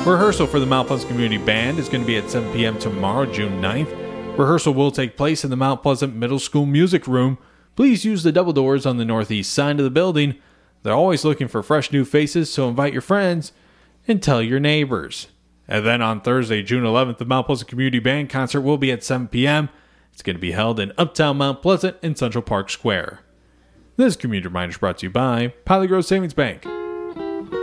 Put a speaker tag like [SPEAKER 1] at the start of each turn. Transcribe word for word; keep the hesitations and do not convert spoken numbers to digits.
[SPEAKER 1] Rehearsal for the Mount Pleasant Community Band is going to be at seven p.m. tomorrow, June ninth. Rehearsal will take place in the Mount Pleasant Middle School Music Room. Please use the double doors on the northeast side of the building. They're always looking for fresh new faces, so invite your friends and tell your neighbors. And then on Thursday, June eleventh, the Mount Pleasant Community Band concert will be at seven p.m. It's going to be held in Uptown Mount Pleasant in Central Park Square. This community reminder is brought to you by Pilot Grove Savings Bank.